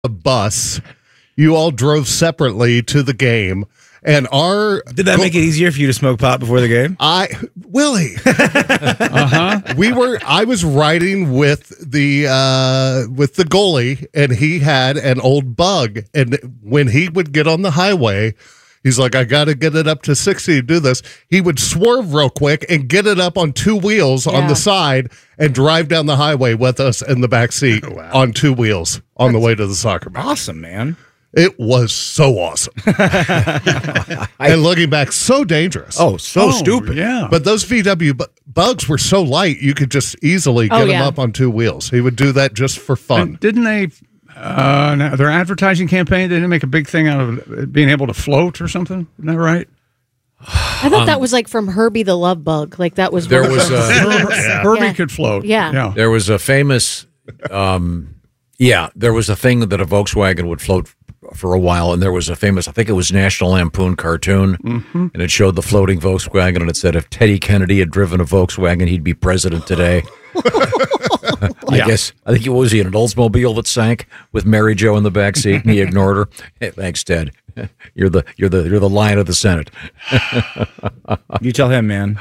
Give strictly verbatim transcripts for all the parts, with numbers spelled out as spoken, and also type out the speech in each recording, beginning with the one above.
a bus. You all drove separately to the game. And our Did that make it easier for you to smoke pot before the game? I Willie. uh-huh. We were I was riding with the uh, with the goalie, and he had an old Bug, and when he would get on the highway, he's like, I got to get it up to sixty to do this. He would swerve real quick and get it up on two wheels yeah. on the side and drive down the highway with us in the back seat oh, wow. on two wheels on That's the way to the soccer match. Awesome, man. It was so awesome. And looking back, so dangerous. Oh, so oh, stupid. Yeah. But those V W bu- Bugs were so light, you could just easily get oh, yeah. them up on two wheels. He would do that just for fun. And didn't they, uh, their advertising campaign, they didn't make a big thing out of being able to float or something? Isn't that right? I thought um, that was like from Herbie the Love Bug. Like that was there was a, Her- yeah. Herbie yeah. could float. Yeah. yeah. There was a famous, um, yeah, there was a thing that a Volkswagen would float for a while, and there was a famous, I think it was National Lampoon cartoon, mm-hmm. and it showed the floating Volkswagen, and it said if Teddy Kennedy had driven a Volkswagen, he'd be president today. I yeah. guess, I think it was he in an Oldsmobile that sank with Mary Jo in the back seat, and he ignored her. Hey, thanks, Ted. You're the you're the you're the lion of the Senate. You tell him, man.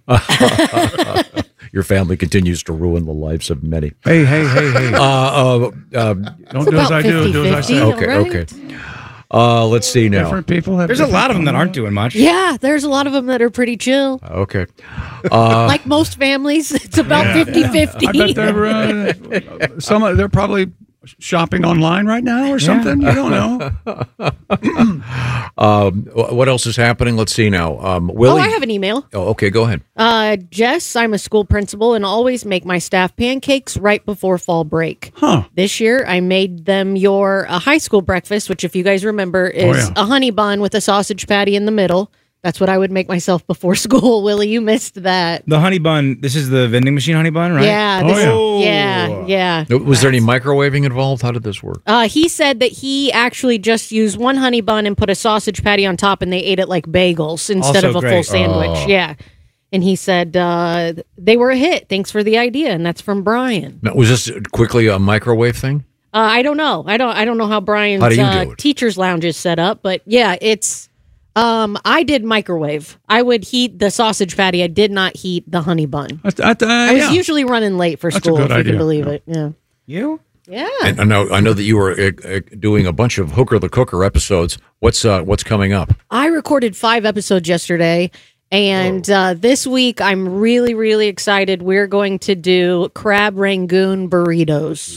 Your family continues to ruin the lives of many. Hey, hey, hey, hey! Uh, uh, uh, Don't do as I do. Do as I say. Okay, right? okay. Uh, let's see now. Different people have There's a lot of them that aren't doing much. Yeah, there's a lot of them that are pretty chill. Okay. Uh, like most families, it's about fifty-fifty. I bet they're uh, some. They're probably shopping online right now or something. Yeah. You don't know. um, what else is happening? Let's see now. Um, Willie? Oh, I have an email. Oh, okay, go ahead. Uh, Jess, I'm a school principal and always make my staff pancakes right before fall break. Huh. This year, I made them your uh, high school breakfast, which, if you guys remember, is oh, yeah. a honey bun with a sausage patty in the middle. That's what I would make myself before school. Willie, you missed that. The honey bun, this is the vending machine honey bun, right? Yeah. This oh, yeah. Yeah, yeah. Was there any microwaving involved? How did this work? Uh, he said that he actually just used one honey bun and put a sausage patty on top, and they ate it like bagels instead also of a great. full sandwich. Oh. Yeah. And he said uh, they were a hit. Thanks for the idea. And that's from Brian. Now, was this quickly a microwave thing? Uh, I don't know. I don't I don't know how Brian's how do you uh, do it? teacher's lounge is set up, but yeah, it's um I did microwave. I would heat the sausage patty. I did not heat the honey bun. I, I, uh, I was yeah. usually running late for That's school, if you idea. can believe yeah. it. Yeah. You? Yeah. And I know I know that you were uh, uh, doing a bunch of Hooker the Cooker episodes. What's uh, what's coming up? I recorded five episodes yesterday. And uh, this week, I'm really, really excited. We're going to do crab rangoon burritos.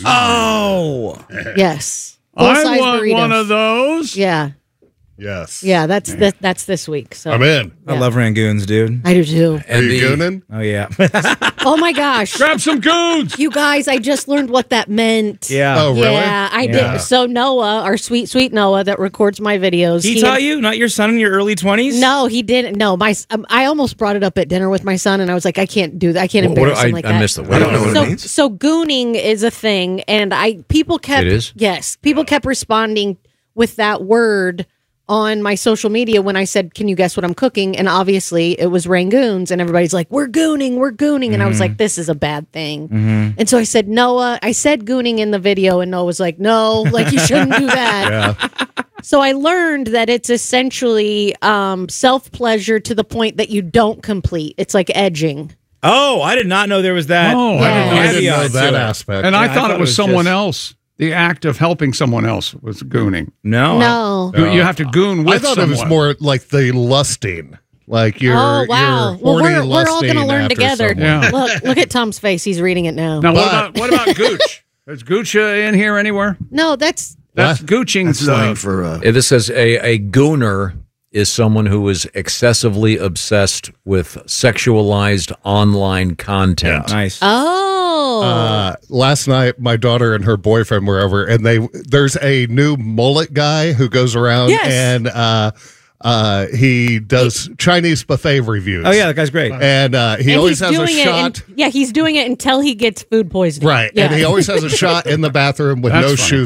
Oh, yes, I want burritos. one of those. Yeah, Yes. yeah. That's th- that's this week. So I'm in. yeah. I love rangoons, dude. I do too. Are you gooning? Oh, yeah. Oh my gosh, Grab some goons. you guys! I just learned what that meant. Yeah. Oh, really? Yeah, I Yeah. did. So Noah, our sweet, sweet Noah, that records my videos. He, taught you? Not your son in your early twenties? No, he didn't. No, my um, I almost brought it up at dinner with my son, and I was like, I can't do that. I can't What- embarrass what- him I- like I that. missed it. I don't know what so, it means. So gooning is a thing, and I people kept It is? yes, people kept responding with that word on my social media when I said, "Can you guess what I'm cooking?" And obviously, it was rangoons, and everybody's like, "We're gooning, we're gooning," and Mm-hmm. I was like, "This is a bad thing." Mm-hmm. And so I said, "Noah," I said gooning in the video, and Noah was like, "No, like you shouldn't do that." Yeah. So I learned that it's essentially um, self pleasure to the point that you don't complete. It's like edging. Oh, I did not know there was that. Oh, I I didn't know. didn't know caveat that to it. aspect. And I Yeah, I thought thought it it was was someone just- else. The act of helping someone else was gooning. No. No. You- You have to goon with I thought someone. it was more like the lusting. Like you're, Oh wow! you're Well, horny we're, we're all lusting going to learn after together. someone. Yeah. Look, look at Tom's face. He's reading it now. Now, what But- about what about gooch? Is gooch uh, in here anywhere? No, that's That's What? gooching. That's slang for uh, Uh, This says a, a gooner is someone who is excessively obsessed with sexualized online content. Nice. oh. Uh, last night, my daughter and her boyfriend were over, and they there's a new mullet guy who goes around Yes. and uh, uh, he does Chinese buffet reviews. Oh, yeah, that guy's great. and uh, he and always he's has a doing it. shot. and- yeah, he's doing it until he gets food poisoning. Right, Yeah. and he always has a shot in the bathroom with That's no funny. shoes on.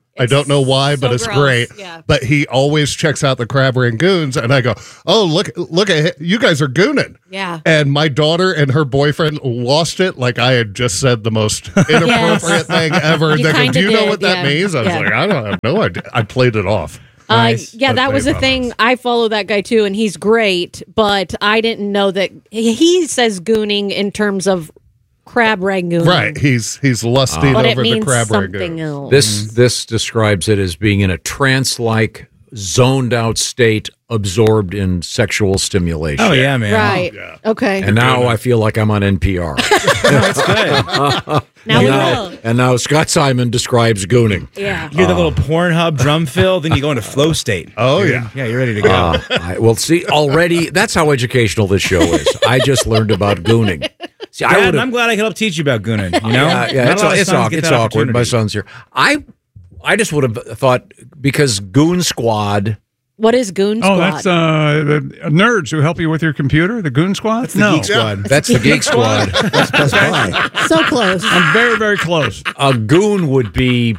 I don't know why, so but it's gross. great. Yeah. But he always checks out the Crab Rangoons, and I go, "Oh, look, look at it. You guys are gooning." Yeah. And my daughter and her boyfriend lost it like I had just said the most inappropriate Yes. thing ever. You They go, kinda "Do you know did, what that yeah. means?" I was Yeah. like, "I don't have no idea." I played it off. Nice. Uh, yeah, But that they was a love thing. us. I follow that guy too, and he's great. But I didn't know that he says gooning in terms of crab rangoon. Right? He's he's lusting But it over the means Crab something Rangoon. else. This this describes it as being in a trance-like, zoned-out state, absorbed in sexual stimulation. Oh yeah, man. right. Okay. And now I feel like I'm on N P R. That's good. now and, we now, will. and now Scott Simon describes gooning. Yeah. You hear the little Pornhub drum fill, then you go into flow state. Oh You're- yeah. Yeah, you're ready to go. Uh, I, well, see, already, that's how educational this show is. I just learned about gooning. See, I Dad, would I'm glad I could help teach you about gooning. You know, Yeah, yeah, Not it's, a lot of it's, sons awk- get it's that awkward. My opportunity. son's here. I I just would have thought, because Goon Squad, What is Goon Squad? Oh, that's uh, the nerds who help you with your computer, the Goon Squad? That's the no. Geek Squad. that's the Geek Squad. That's Best Buy. so close. I'm very, very close. A goon would be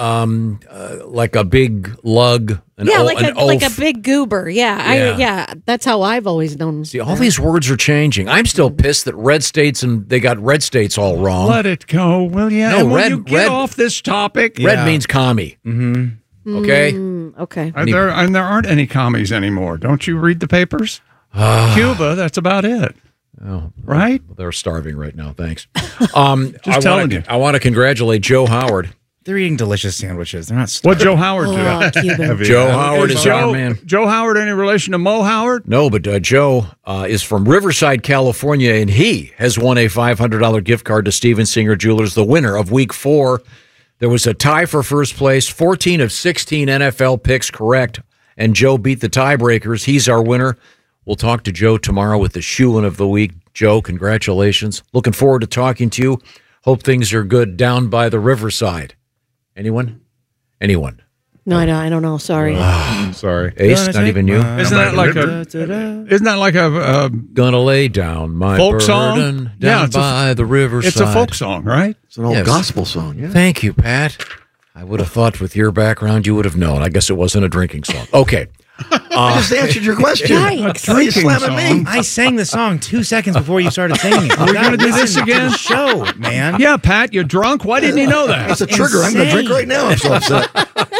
um, uh, like a big lug. An yeah, o- like an a like a oaf. big goober. Yeah, Yeah. I yeah. That's how I've always known. See, all these words are changing. I'm still pissed that red states and they got red states all wrong. Let it go, will you? No, and will red- you get red- off this topic? Red Yeah. means commie. Mm-hmm. Okay. Mm, okay. And there, and there aren't any commies anymore. Don't you read the papers? Cuba, that's about it. Oh, Right? they're starving right now. Thanks. Um, Just I telling wanna, you. I want to congratulate Joe Howard. They're eating delicious sandwiches. They're not. What Joe Howard do? Oh, Cuban. Joe Howard is our Joe, man. Joe Howard any relation to Mo Howard? No, but uh, Joe uh, is from Riverside, California, and he has won a five hundred dollars gift card to Steven Singer Jewelers, the winner of week four. There was a tie for first place, fourteen of sixteen N F L picks correct, and Joe beat the tiebreakers. He's our winner. We'll talk to Joe tomorrow with the shoe-in of the week. Joe, congratulations. Looking forward to talking to you. Hope things are good down by the Riverside. Anyone? Anyone? No, I don't. I don't know. Sorry. I'm sorry. Ace, not even you? Isn't that like a? Isn't that like a? Uh, Gonna lay down my Folk burden song? down Yeah, it's a- by the riverside. it's a folk song, right? It's an old Yes. gospel song. Yeah. Thank you, Pat. I would have thought with your background you would have known. I guess it wasn't a drinking song. Okay. I just answered your question. Yikes. Why are you Drinking slamming me? I sang the song two seconds before you started singing it. Are we gonna do this again? Show, man. Yeah, Pat, you're drunk. Why didn't you know That's that? a trigger. I'm going to drink insane. right now. I'm so upset.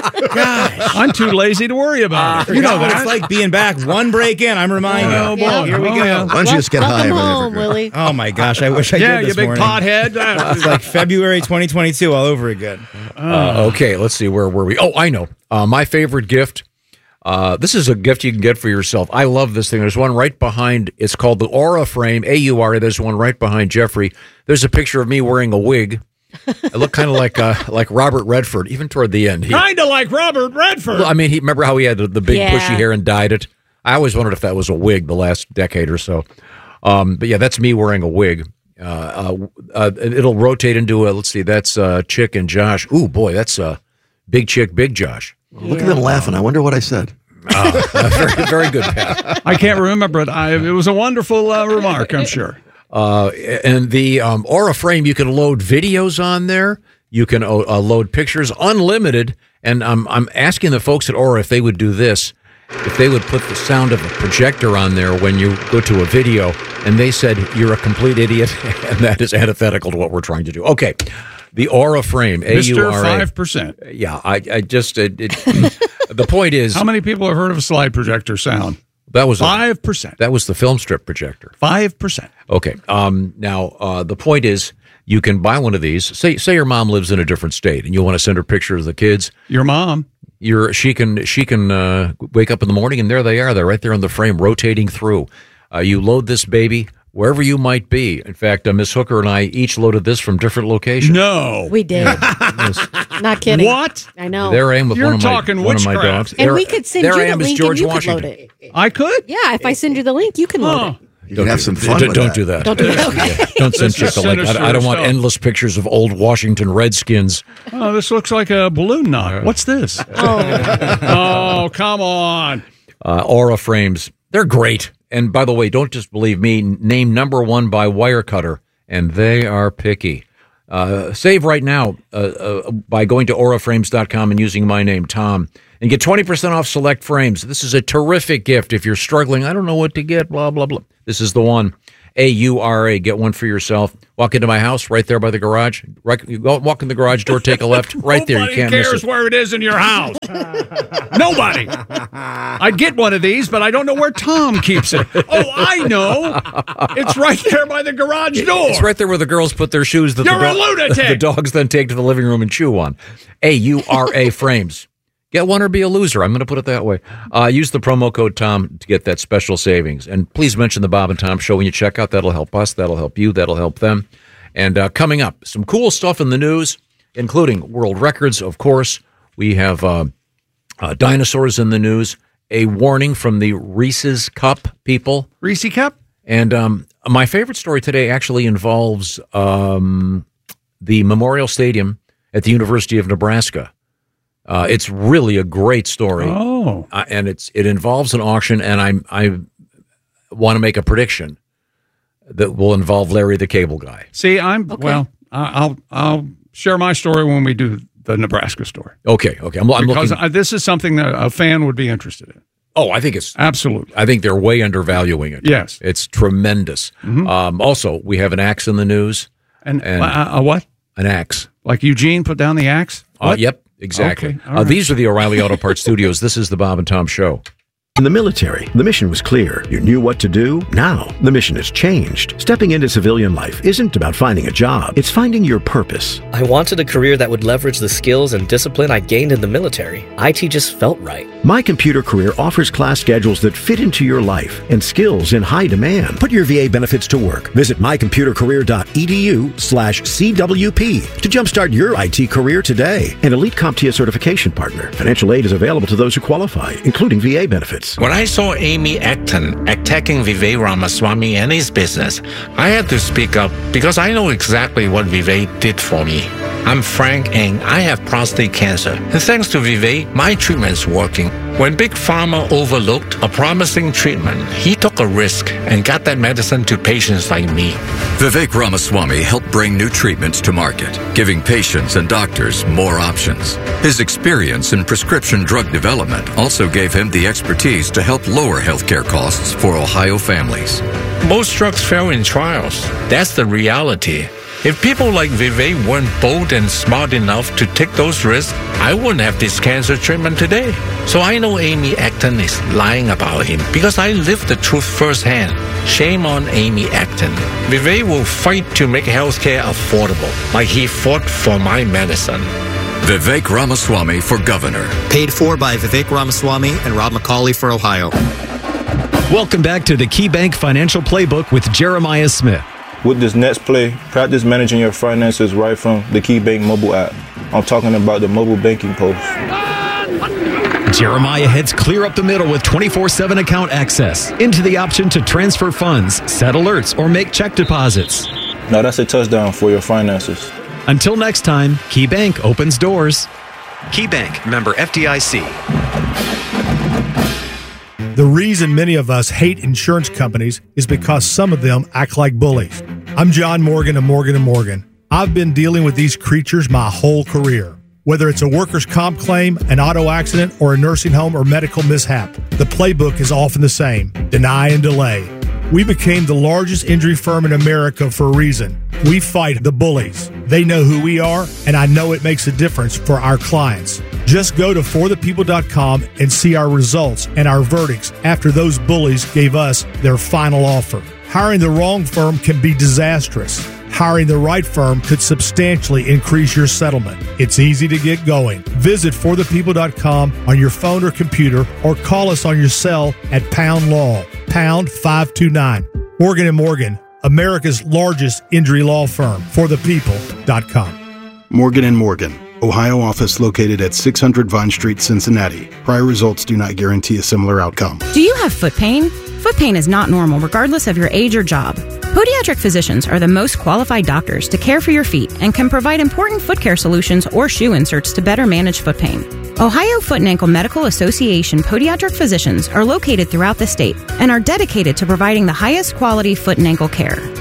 Gosh. I'm too lazy to worry about it. You know what it's like being back. One break in, I'm reminded. Oh, boy. Yeah. Here we Oh, go. yeah. Why don't you just get high Welcome every day home, for Willie. Oh my gosh, I wish I Yeah, did you this big morning. pothead. It's like February twenty twenty-two all over again. Uh, okay, let's see. Where were we? Oh, I know. Uh, my favorite gift. Uh, this is a gift you can get for yourself. I love this thing. There's one right behind. It's called the Aura Frame, A U R A. There's one right behind Jeffrey. There's a picture of me wearing a wig. I look kind of like uh, like Robert Redford, even toward the end. He, Kind of like Robert Redford. I mean, he remember how he had the, the big Yeah. bushy hair and dyed it. I always wondered if that was a wig the last decade or so. Um, but yeah, that's me wearing a wig. Uh, uh, uh, it'll rotate into a. Let's see, that's uh, Chick and Josh. Ooh, boy, that's uh, Big Chick, Big Josh. Look at them laughing. I wonder what I said. Uh, very, very good, Pat. I can't remember, but I, it was a wonderful uh, remark, I'm sure. Uh, and the um, Aura Frame, you can load videos on there. You can uh, uh, load pictures, unlimited. And I'm I'm asking the folks at Aura if they would do this, if they would put the sound of a projector on there when you go to a video. And they said you're a complete idiot, and that is antithetical to what we're trying to do. Okay, the Aura Frame, A U Mister R A. five percent. Yeah, I, I just it, it, the point is How many people have heard of a slide projector sound? that was a, five percent. that was the film strip projector. five percent. Okay. Um, now, uh, the point is, you can buy one of these. Say, say your mom lives in a different state, and you want to send her pictures of the kids. Your mom. You're, she can, she can uh, wake up in the morning, and there they are. They're right there on the frame, rotating through. Uh, you load this baby wherever you might be. In fact, uh, Miss Hooker and I each loaded this from different locations. No. We did. Not kidding. What? I know. There I am with You're one of my talking one of my witchcraft. dogs. and There- we could send there you I the am as link George and you Washington. could load it. I could? Yeah, if I send you the link, you can load Oh. it. You can have some fun Don't, with don't that. do that. Don't do that. Okay. Don't send This is Chick a link. sinister I, I don't want stuff. endless pictures of old Washington Redskins. Oh, this looks like a balloon knot. What's this? Oh, come on. Uh, Aura frames. They're great. And by the way, don't just believe me. Name number one by Wirecutter, and they are picky. Uh, save right now uh, uh, by going to aura frames dot com and using my name, Tom, and get twenty percent off select frames. This is a terrific gift if you're struggling. I don't know what to get, blah, blah, blah. This is the one. A U R A. Get one for yourself. Walk into my house right there by the garage. Right, you go walk in the garage door, take a left. Right there. You can't miss it. Nobody cares where it is in your house. Nobody. I'd get one of these, but I don't know where Tom keeps it. Oh, I know. It's right there by the garage door. It's right there where the girls put their shoes that You're the, a lunatic. the dogs then take to the living room and chew on. A U R A frames. Get one or be a loser. I'm going to put it that way. Uh, use the promo code Tom to get that special savings. And please mention the Bob and Tom Show when you check out. That'll help us. That'll help you. That'll help them. And uh, coming up, some cool stuff in the news, including world records, of course. We have uh, uh, dinosaurs in the news. A warning from the Reese's Cup people. Reese Cup? And um, my favorite story today actually involves um, the Memorial Stadium at the University of Nebraska. Uh, it's really a great story. Oh, uh, and it's it involves an auction, and I I want to make a prediction that will involve Larry the Cable Guy. See, I'm Okay. well. I- I'll I'll share my story when we do the Nebraska story. Okay, okay. I'm, I'm because looking. I, this is something that a fan would be interested in. Oh, I think it's Absolutely. I think they're way undervaluing it. Yes. It's tremendous. Um, also, we have an axe in the news. And, And- uh, a what? An axe. Like Eugene put down the axe? Uh, What? yep, exactly. Okay, all Uh, right. these are the O'Reilly Auto Parts Studios. This is the Bob and Tom Show. In the military, the mission was clear. You knew what to do. Now, the mission has changed. Stepping into civilian life isn't about finding a job. It's finding your purpose. I wanted a career that would leverage the skills and discipline I gained in the military. I T just felt right. My Computer Career offers class schedules that fit into your life and skills in high demand. Put your V A benefits to work. Visit my computer career dot e d u slash C W P to jumpstart your I T career today. An Elite CompTIA certification partner. Financial aid is available to those who qualify, including V A benefits. When I saw Amy Acton attacking Vivek Ramaswamy and his business, I had to speak up because I know exactly what Vivek did for me. I'm Frank and I have prostate cancer. And thanks to Vivek, my treatment's working. When Big Pharma overlooked a promising treatment, he took a risk and got that medicine to patients like me. Vivek Ramaswamy helped bring new treatments to market, giving patients and doctors more options. His experience in prescription drug development also gave him the expertise to help lower healthcare costs for Ohio families. Most drugs fail in trials. That's the reality. If people like Vivek weren't bold and smart enough to take those risks, I wouldn't have this cancer treatment today. So I know Amy Acton is lying about him because I lived the truth firsthand. Shame on Amy Acton. Vivek will fight to make healthcare affordable, like he fought for my medicine. Vivek Ramaswamy for governor. Paid for by Vivek Ramaswamy and Rob McCauley for Ohio. Welcome back to the KeyBank Financial Playbook with Jeremiah Smith. With this next play, practice managing your finances right from the KeyBank mobile app. I'm talking about the mobile banking post. Jeremiah heads clear up the middle with twenty-four seven account access, into the option to transfer funds, set alerts, or make check deposits. Now that's a touchdown for your finances. Until next time, KeyBank opens doors. KeyBank, member F D I C. The reason many of us hate insurance companies is because some of them act like bullies. I'm John Morgan of Morgan and Morgan. I've been dealing with these creatures my whole career. Whether it's a workers' comp claim, an auto accident, or a nursing home or medical mishap, the playbook is often the same: deny and delay. We became the largest injury firm in America for a reason. We fight the bullies. They know who we are, and I know it makes a difference for our clients. Just go to for the people dot com and see our results and our verdicts after those bullies gave us their final offer. Hiring the wrong firm can be disastrous. Hiring the right firm could substantially increase your settlement. It's easy to get going. Visit for the people dot com on your phone or computer, or call us on your cell at pound law, pound five two nine. Morgan and Morgan, America's largest injury law firm. for the people dot com. Morgan and Morgan, Ohio office located at six hundred Vine Street, Cincinnati. Prior results do not guarantee a similar outcome. Do you have foot pain? Foot pain is not normal regardless of your age or job. Podiatric physicians are the most qualified doctors to care for your feet and can provide important foot care solutions or shoe inserts to better manage foot pain. Ohio Foot and Ankle Medical Association podiatric physicians are located throughout the state and are dedicated to providing the highest quality foot and ankle care.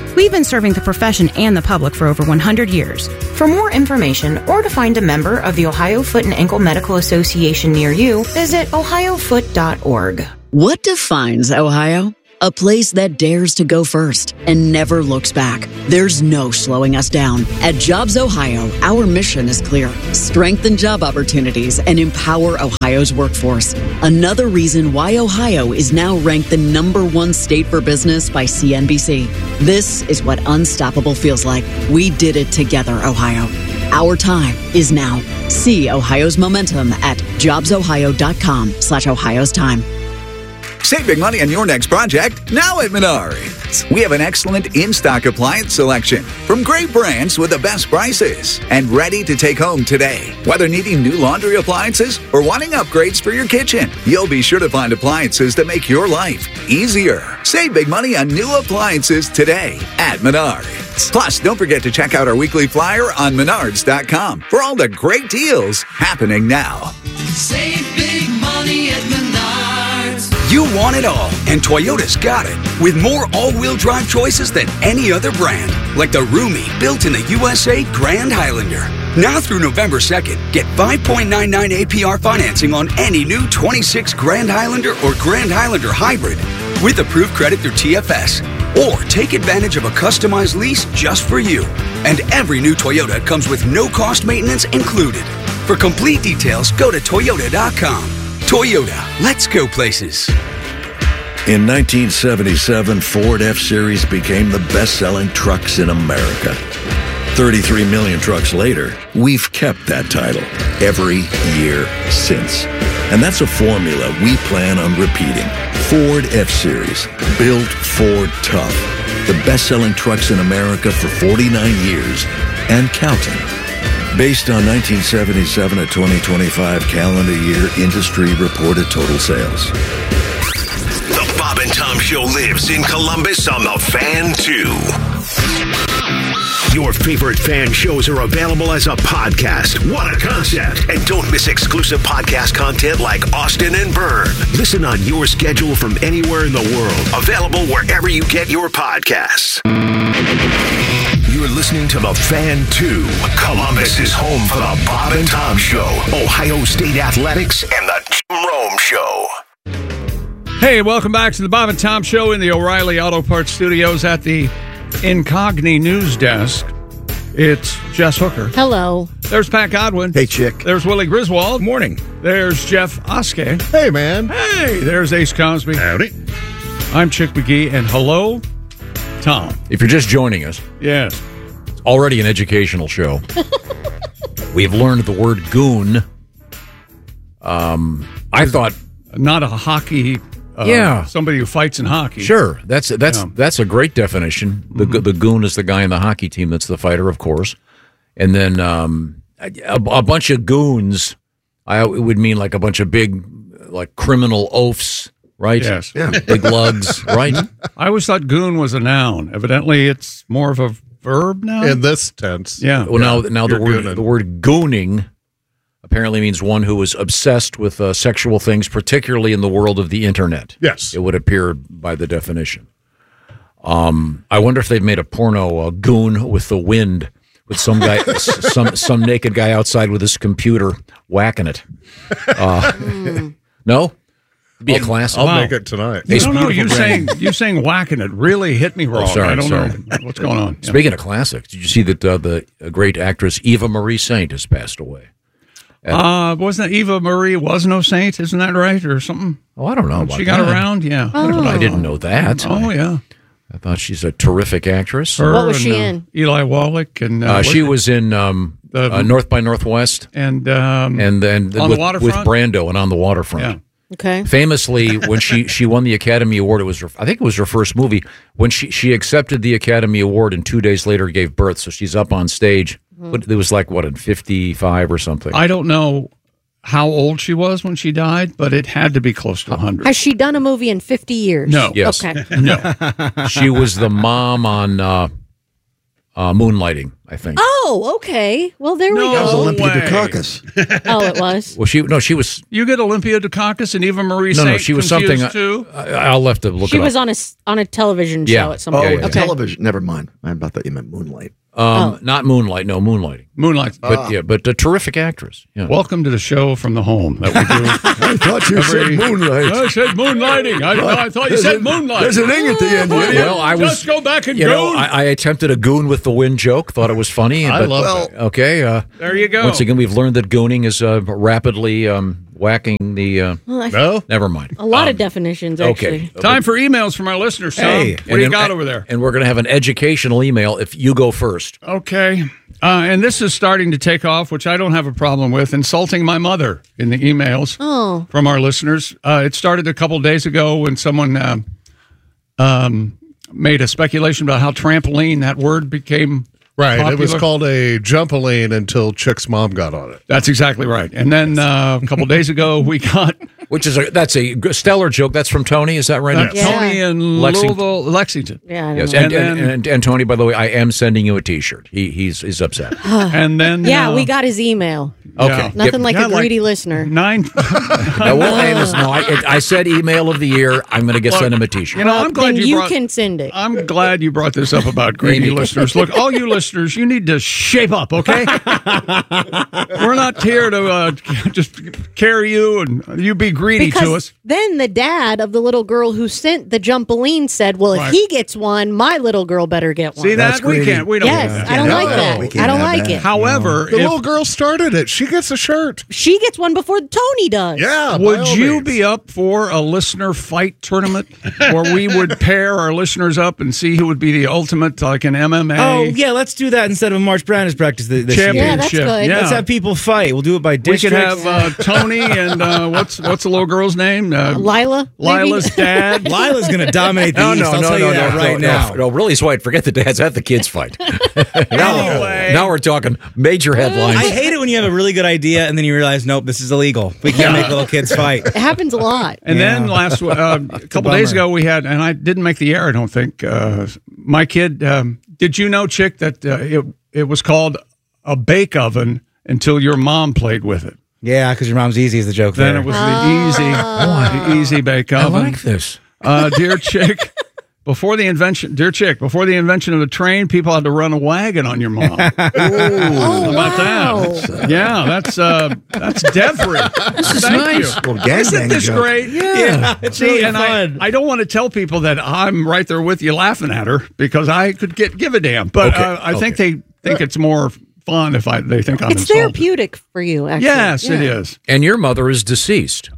We've been serving the profession and the public for over one hundred years. For more information or to find a member of the Ohio Foot and Ankle Medical Association near you, visit ohio foot dot org. What defines Ohio? A place that dares to go first and never looks back. There's no slowing us down. At Jobs Ohio, our mission is clear. Strengthen job opportunities and empower Ohio's workforce. Another reason why Ohio is now ranked the number one state for business by C N B C. This is what unstoppable feels like. We did it together, Ohio. Our time is now. See Ohio's momentum at jobsohio.com slash Ohio's time. Save big money on your next project now at Menards. We have an excellent in-stock appliance selection from great brands with the best prices and ready to take home today. Whether needing new laundry appliances or wanting upgrades for your kitchen, you'll be sure to find appliances that make your life easier. Save big money on new appliances today at Menards. Plus, don't forget to check out our weekly flyer on menards dot com for all the great deals happening now. Save big money at Menards. You want it all, and Toyota's got it. With more all-wheel drive choices than any other brand. Like the roomy, built in the U S A Grand Highlander. Now through November second, get five point nine nine A P R financing on any new twenty-six Grand Highlander or Grand Highlander Hybrid with approved credit through T F S. Or take advantage of a customized lease just for you. And every new Toyota comes with no-cost maintenance included. For complete details, go to toyota dot com. Toyota, let's go places. In nineteen seventy-seven, Ford F-Series became the best-selling trucks in America. thirty-three million trucks later, we've kept that title every year since. And that's a formula we plan on repeating. Ford F-Series, built Ford tough. The best-selling trucks in America for forty-nine years and counting. Based on nineteen seventy-seven to twenty twenty-five calendar year industry reported total sales. The Bob and Tom Show lives in Columbus on the Fan two. Your favorite fan shows are available as a podcast. What a concept. And don't miss exclusive podcast content like Austin and Byrne. Listen on your schedule from anywhere in the world. Available wherever you get your podcasts. You're listening to The Fan two. Columbus is home for the Bob and Tom Show, Ohio State Athletics, and the Jim Rome Show. Hey, welcome back to the Bob and Tom Show in the O'Reilly Auto Parts Studios at the Incogni News Desk. It's Jess Hooker. Hello. There's Pat Godwin. Hey, chick. There's Willie Griswold. Morning. There's Jeff Oskey. Hey, man. Hey, there's Ace Cosby. Howdy. I'm Chick McGee, and hello, Tom. If you're just joining us, yes, it's already an educational show. We've learned the word goon. Um, I thought not a hockey. Uh, yeah, somebody who fights in hockey. Sure, that's that's Yeah. that's a great definition. The Mhm. the goon is the guy in the hockey team that's the fighter, of course, and then um, a, a bunch of goons. I it would mean like a bunch of big, like criminal oafs, right? Yes, big lugs, right? I always thought goon was a noun. Evidently, it's more of a verb now. In this tense. Yeah. Well, now now the You're word gooning. the word gooning apparently means one who is obsessed with uh, sexual things, particularly in the world of the internet. Yes. It would appear by the definition. Um, I wonder if they've made a porno, a goon with the wind, with some guy, s- some some naked guy outside with his computer whacking it. Uh, no? It'd be a I'll- classic. I'll Wow. make it tonight. I Ace don't know. You Beautiful saying Brand. you saying whacking it really hit me wrong. Oh, sorry, I don't sorry. know what's going on. Yeah. Speaking of classics, did you see that uh, the uh, great actress Eva Marie Saint has passed away? Uh, wasn't that Eva Marie was no saint? Isn't that right, or something? Oh, I don't know. She about got that. around, yeah. Oh. I didn't know that. Oh yeah. I thought she's a terrific actress. Her What was and, she uh, in? Eli Wallach and uh, Uh, she what- was in um, The- uh, North by Northwest, and um, and then On the with, Waterfront? with Brando and On the Waterfront. Yeah. Okay. Famously, when she, she won the Academy Award, it was her, I think it was her first movie. When she, she accepted the Academy Award and two days later gave birth, so she's up on stage. But it was like what, in fifty-five or something. I don't know how old she was when she died, but it had to be close to one hundred. Has she done a movie in fifty years? No. Yes. Okay. No. She was the mom on uh, Uh, moonlighting, I think. Oh, okay. Well, there we No go. Olympia way. Dukakis. Oh, it was. Well, she no, she was You get Olympia Dukakis and Eva Marie no, Saint no, she was confused something. too. I, I'll have to look She it was up. on a s- on a television show Yeah. at some Oh, point. yeah. Okay. television. Never mind. I thought you meant Moonlight. Um, Oh. Not Moonlight, no Moonlighting. Moonlight. But yeah, but a terrific actress. Yeah. Welcome to the show from the home that we do. I thought you Every- said Moonlight. I said moonlighting. I, no, I thought you There's said a- moonlight. there's an ing at the end, you idiot. Well, I was Just go back and you know, goon. I, I attempted a goon with the wind joke. Thought it was funny. I but, love Well, that. Okay. Uh, There you go. Once again, we've learned that gooning is uh, rapidly um, whacking the. Uh, Well, I- No? never mind. A lot Um, of definitions, actually. Okay. Time for emails from our listeners, Tom. Hey, what do you then- got over there? And we're going to have an educational email if you go first. Okay. Uh, and this is starting to take off, which I don't have a problem with, insulting my mother in the emails Oh. from our listeners. Uh, it started a couple days ago when someone um, um, made a speculation about how trampoline, that word became Right. popular. It was called a jumpaline until Chick's mom got on it. That's exactly right. And then uh, a couple days ago, we got Which is a, that's a stellar joke. That's from Tony. Is that right? uh, Yeah. Tony in Lexington. Louisville, Lexington. Yeah. I don't Yes, know. and, And and, then- and, and Tony, by the way, I am sending you a T-shirt. He he's he's upset. And then yeah, uh, we got his email. Okay, Nothing like Yeah, a like- greedy listener. nine. No, well, hey, listen, no, I, I said email of the year. I'm going to get Look, send him a T-shirt. You know, I'm glad then you, you brought. can send it. I'm glad you brought this up about greedy Maybe. listeners. Look, all you listeners, you need to shape up, okay? We're not here to uh, just carry you and you be greedy because to us. then the dad of the little girl who sent the jumpaline said, "Well, if Right. he gets one, my little girl better get one." See that? That's We greedy. can't. We don't. yes, do that. I don't No, like we that. can't I don't have like that. it. However, The if- little girl started it. She gets a shirt. She gets one before Tony does. Yeah. by would all you means. be up for a listener fight tournament where we would pair our listeners up and see who would be the ultimate, like an M M A? Oh, yeah, let's do that instead of a March Madness practice th- this year. Yeah, that's championship? good. Yeah. Let's have people fight. We'll do it by we districts. could have uh, Tony and uh, what's what's the little girl's name? Uh, Lila. maybe? Lila's dad. Lila's going to dominate the No, East. no, I'll no, tell no, you that no, right no, now. no, no, really, White. Forget the dads. Have the kids fight. now, Anyway. now we're talking major headlines. I hate it when you have a really good idea and then you realize, nope, this is illegal. We can't make little kids fight. It happens a lot. And Yeah. then last uh, a couple days bummer. ago, we had, and I didn't make the air. I don't think uh, my kid. Um, did you know, Chick, that uh, it it was called a bake oven until your mom played with it? Yeah, because your mom's easy is the joke Then there. it was the easy, the easy bake I oven. like this. Uh, dear Chick, before the invention, dear Chick, before the invention of the train, people had to run a wagon on your mom. How Oh, about wow. that? Yeah, that's uh, that's Devry. This is Thank nice. you. Little gangbang Isn't this joke. great? Yeah, it's See, really and fun. I, I don't want to tell people that I'm right there with you laughing at her because I could get give a damn. But Okay, uh, I think okay. they think it's more fun if I they think I'm It's insulted. therapeutic for you, actually. Yes, it Yeah. is. And your mother is deceased.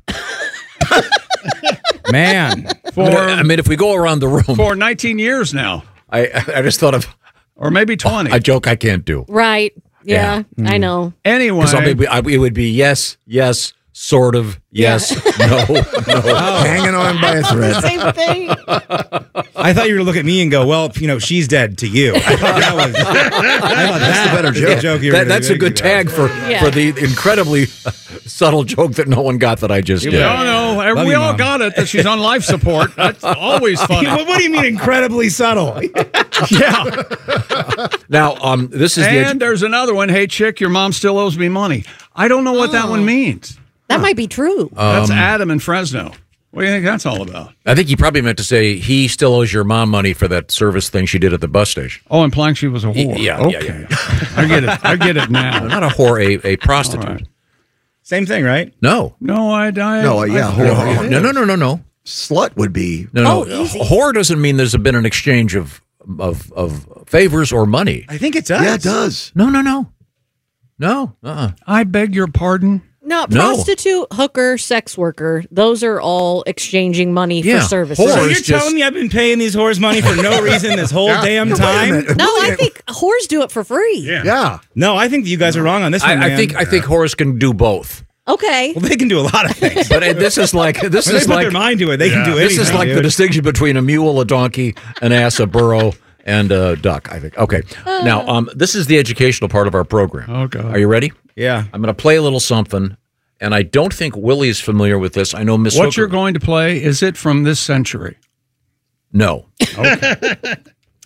Man. For I mean, if we go around the room, for nineteen years now, I I just thought of or maybe twenty. a joke I can't do. Right. Yeah, I know. Anyway, Because I mean, I, it would be yes, yes, sort of, yes, no, no. Hanging on by a thread. Same thing. I thought you were going to look at me and go, well, you know, she's dead to you. I thought that was I thought that the better was joke. the joke you were That, gonna that's a do. good tag for, Yeah. for the incredibly subtle joke that no one got that I just did. no, no, Love we you, all Mom. got it that she's on life support. That's always funny. What, what do you mean incredibly subtle? Yeah. Now, um, this is the And there's another one. Hey, Chick, your mom still owes me money. I don't know what that one means. That might be true. That's Adam in Fresno. What do you think that's all about? I think he probably meant to say he still owes your mom money for that service thing she did at the bus station. Oh, implying she was a whore. Yeah, yeah, okay. I get it. I get it now. Not a whore, a, a prostitute. All right. Same thing, right? No. No, I, I No, uh, yeah, I- whore. No, no, no, no, no. Slut would be. No, no. Oh, easy. Whore doesn't mean there's been an exchange of, of, of favors or money. I think it does. Yeah, it does. No, no, no. No. Uh-uh. I beg your pardon. No, No. prostitute, hooker, sex worker, those are all exchanging money Yeah, for services. So whores you're just- telling me I've been paying these whores money for no reason this whole damn time? No, I think whores do it for free. Yeah. Yeah. No, I think you guys are wrong on this one, I, I man. think I think whores can do both. Okay. Well, they can do a lot of things. But uh, this is like this When they is put like their mind to it, they can do this anything. is like the dude. distinction between a mule, a donkey, an ass, a burro, and a duck. I think. Okay. Now, um, this is the educational part of our program. Oh, God. Are you ready? Yeah. I'm going to play a little something, and I don't think Willie is familiar with this. I know Miss What Hooker. you're going to play, is it from this century? No.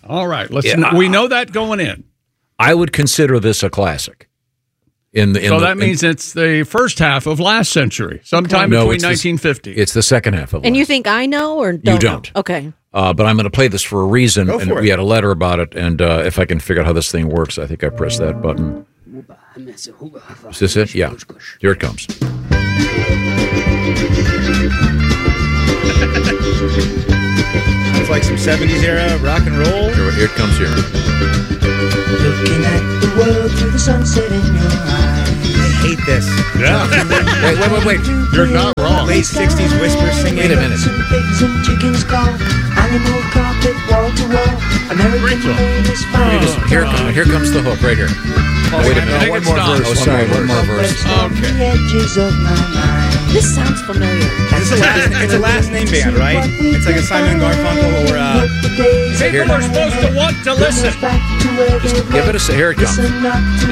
All right. Listen, Yeah. we know that going in. I would consider this a classic. In the, in so the, that means in, it's the first half of last century, sometime no, between it's the- nineteen fifty. It's the second half of And you think I know or don't? You know? don't. Okay. Uh, but I'm going to play this for a reason, Go and for we it. had a letter about it. And uh, if I can figure out how this thing works, I think I press that button. Is this it? Yeah. Here it comes. Sounds like some seventies era rock and roll. Here, here it comes here. Looking at the world through the sunset in your eyes. I hate this. Yeah. wait, wait, wait, wait. You're not wrong. Late sixties whisper singing. Wait a minute. Pigs and chickens call. Animal carpet wall to wall. American made is Here, fine. just- here, come, here comes the hook right here. Wait a minute. One more verse. Oh, sorry. One more verse. Okay. The edges of my mind. This sounds familiar. It's a last, it's a last name band, right? It's like a Simon Garfunkel or uh, People are supposed to want to listen. Give it a se- here it comes.